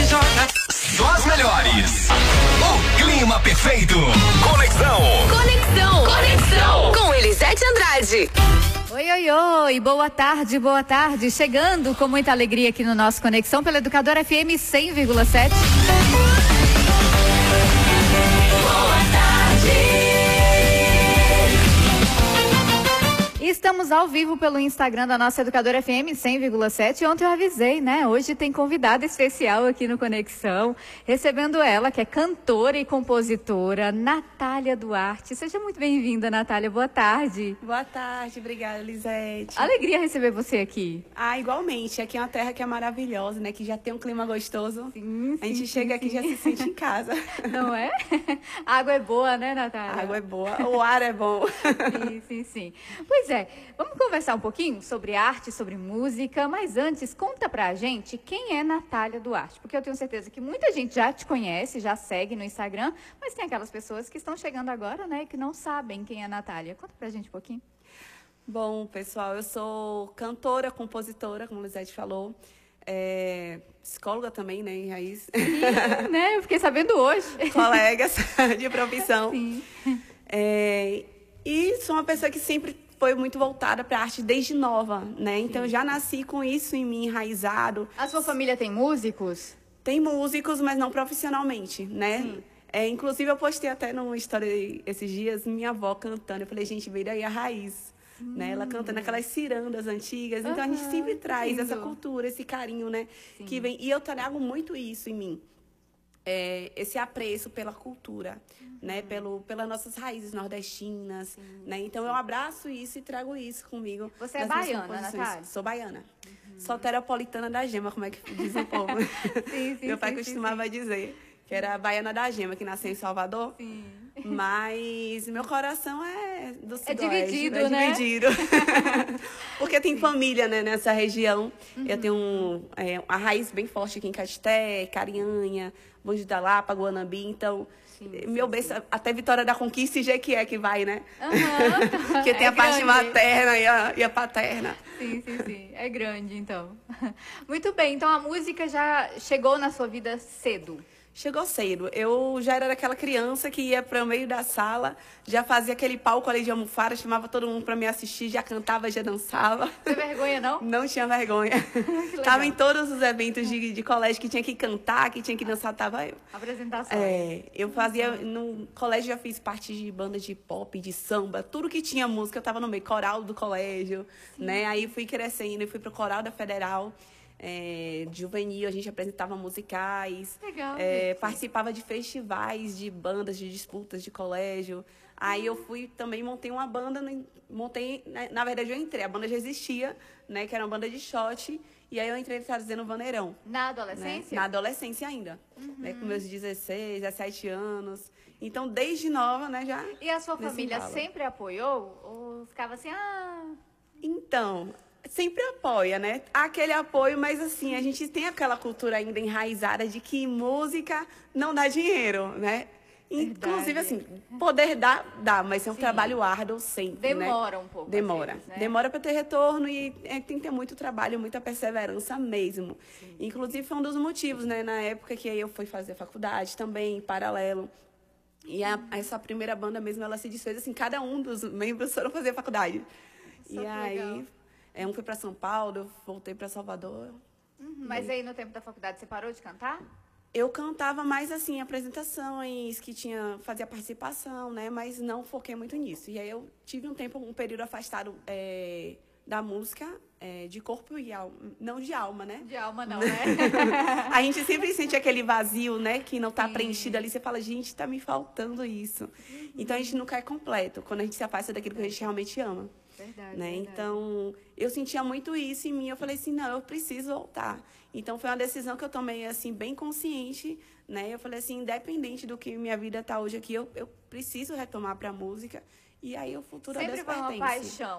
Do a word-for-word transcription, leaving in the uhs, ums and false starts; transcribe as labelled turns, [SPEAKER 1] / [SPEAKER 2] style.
[SPEAKER 1] J. Só as melhores. O clima perfeito. Conexão.
[SPEAKER 2] Conexão. Conexão. Com Elisete Andrade.
[SPEAKER 3] Oi, oi, oi, boa tarde, boa tarde. Chegando com muita alegria aqui no nosso Conexão pela Educadora F M cem vírgula sete.
[SPEAKER 2] Boa tarde.
[SPEAKER 3] Estamos ao vivo pelo Instagram da nossa Educadora F M cem vírgula sete. Ontem eu avisei, né? Hoje tem convidada especial aqui no Conexão, recebendo ela, que é cantora e compositora, Natália Duarte. Seja muito bem-vinda, Natália. Boa tarde.
[SPEAKER 4] Boa tarde, obrigada, Elisete.
[SPEAKER 3] Alegria receber você aqui.
[SPEAKER 4] Ah, igualmente. Aqui é uma terra que é maravilhosa, né? Que já tem um clima gostoso.
[SPEAKER 3] Sim,
[SPEAKER 4] a gente
[SPEAKER 3] sim,
[SPEAKER 4] chega
[SPEAKER 3] sim,
[SPEAKER 4] aqui e
[SPEAKER 3] sim.
[SPEAKER 4] já se sente em casa.
[SPEAKER 3] Não é? A água é boa, né, Natália?
[SPEAKER 4] A água é boa, o ar é bom.
[SPEAKER 3] Sim, sim, sim. Pois é, vamos conversar um pouquinho sobre arte, sobre música, mas antes, conta pra gente quem é Natália Duarte, porque eu tenho certeza que muita gente já te conhece, já segue no Instagram, mas tem aquelas pessoas que estão chegando agora, né, que não sabem quem é Natália. Conta pra gente um pouquinho.
[SPEAKER 4] Bom, pessoal, eu sou cantora, compositora, como a Elisete falou, é, psicóloga também, né, em raiz.
[SPEAKER 3] Sim, né, eu fiquei sabendo hoje.
[SPEAKER 4] Colegas de profissão.
[SPEAKER 3] Sim.
[SPEAKER 4] É, e sou uma pessoa que sempre foi muito voltada para a arte desde nova, né? Então, eu já nasci com isso em mim enraizado.
[SPEAKER 3] A sua família tem músicos?
[SPEAKER 4] Tem músicos, mas não profissionalmente, né? É, inclusive, eu postei até numa história esses dias, minha avó cantando. Eu falei, gente, veio daí a raiz, hum. né? Ela cantando aquelas cirandas antigas. Então, uhum, a gente sempre traz
[SPEAKER 3] lindo.
[SPEAKER 4] essa cultura, esse carinho, né?
[SPEAKER 3] Sim.
[SPEAKER 4] Que vem. E eu trago muito isso em mim. É, esse apreço pela cultura, uhum. né? Pelo, pelas nossas raízes nordestinas, sim, né? Então, sim. eu abraço isso e trago isso comigo.
[SPEAKER 3] Você é baiana, Natália?
[SPEAKER 4] Sou baiana. Uhum. Soteropolitana da gema, como é que diz o povo?
[SPEAKER 3] Sim, sim,
[SPEAKER 4] Meu pai
[SPEAKER 3] sim,
[SPEAKER 4] costumava
[SPEAKER 3] sim,
[SPEAKER 4] dizer que era a baiana da gema, que nasceu em Salvador.
[SPEAKER 3] Sim.
[SPEAKER 4] Mas meu coração é do sudoeste.
[SPEAKER 3] É dividido,
[SPEAKER 4] é
[SPEAKER 3] né?
[SPEAKER 4] dividido. Porque tem família, né, nessa região. Uhum. Eu tenho um, é, uma raiz bem forte aqui em Caeté, Carinhanha, Monte da Lapa, Guanambi. Então, sim, meu sim, berço, sim. até Vitória da Conquista e Jequié que vai, né? Uhum. Porque tem é a grande. Parte materna e a, e a paterna.
[SPEAKER 3] Sim, sim, sim. É grande, então. Muito bem. Então, a música já chegou na sua vida cedo?
[SPEAKER 4] Chegou cedo. Eu já era aquela criança que ia para o meio da sala, já fazia aquele palco ali de almofada, chamava todo mundo para me assistir, já cantava, já dançava.
[SPEAKER 3] Tem vergonha, não?
[SPEAKER 4] Não tinha vergonha. Tava em todos os eventos de, de colégio que tinha que cantar, que tinha que dançar, tava eu.
[SPEAKER 3] Apresentação.
[SPEAKER 4] É, eu fazia, no colégio já fiz parte de bandas de pop, de samba, tudo que tinha música, eu tava no meio, coral do colégio, sim. né? Aí fui crescendo e fui pro coral da Federal. É, juvenil, a gente apresentava musicais,
[SPEAKER 3] legal,
[SPEAKER 4] é, participava de festivais, de bandas, de disputas de colégio. Aí eu fui também, montei uma banda, montei, na, na verdade eu entrei, a banda já existia, né, que era uma banda de shot, e aí eu entrei trazendo o Vaneirão.
[SPEAKER 3] Na adolescência?
[SPEAKER 4] Né, na adolescência ainda,
[SPEAKER 3] uhum.
[SPEAKER 4] né, com meus dezesseis, dezessete anos. Então, desde nova, né, já...
[SPEAKER 3] E a sua família embalo. Sempre apoiou? Ou ficava assim, ah...
[SPEAKER 4] Então... Sempre apoia, né? Aquele apoio, mas assim, a gente tem aquela cultura ainda enraizada de que música não dá dinheiro, né? Inclusive, assim, poder dar, dá, mas é um sim. trabalho árduo sempre,
[SPEAKER 3] Demora
[SPEAKER 4] né?
[SPEAKER 3] um pouco.
[SPEAKER 4] Demora.
[SPEAKER 3] Vezes, né?
[SPEAKER 4] Demora para ter retorno e é, tem que ter muito trabalho, muita perseverança mesmo. Sim. Inclusive, foi um dos motivos, né? Na época que eu fui fazer faculdade também, em paralelo. E a, essa primeira banda mesmo, ela se desfez, assim, cada um dos membros foram fazer faculdade.
[SPEAKER 3] Isso
[SPEAKER 4] e
[SPEAKER 3] é
[SPEAKER 4] aí...
[SPEAKER 3] legal.
[SPEAKER 4] É, um foi para São Paulo, eu voltei para Salvador.
[SPEAKER 3] Uhum, mas aí, no tempo da faculdade, você parou de cantar?
[SPEAKER 4] Eu cantava mais, assim, apresentações, que tinha, fazia participação, né? Mas não foquei muito nisso. E aí eu tive um tempo, um período afastado é, da música, é, de corpo e alma. Não de alma, né?
[SPEAKER 3] De alma não, né?
[SPEAKER 4] A gente sempre sente aquele vazio, né? Que não tá sim. preenchido ali. Você fala, gente, tá me faltando isso. Uhum. Então, a gente nunca é completo, quando a gente se afasta daquilo que a gente realmente ama.
[SPEAKER 3] Verdade,
[SPEAKER 4] né?
[SPEAKER 3] verdade.
[SPEAKER 4] Então, eu sentia muito isso em mim. Eu falei assim, não, eu preciso voltar. Então, foi uma decisão que eu tomei, assim, bem consciente, né? Eu falei assim, independente do que minha vida tá hoje aqui, eu, eu preciso retomar para a música. E aí, o futuro
[SPEAKER 3] sempre
[SPEAKER 4] a Deus pertence.
[SPEAKER 3] Sempre foi uma paixão,